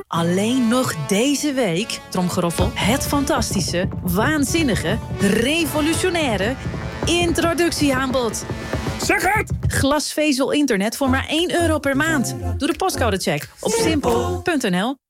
Alleen nog deze week, tromgeroffel, het fantastische, waanzinnige, revolutionaire introductieaanbod. Zeg het! Glasvezel internet voor maar €1 per maand. Doe de postcodecheck op simpel.nl.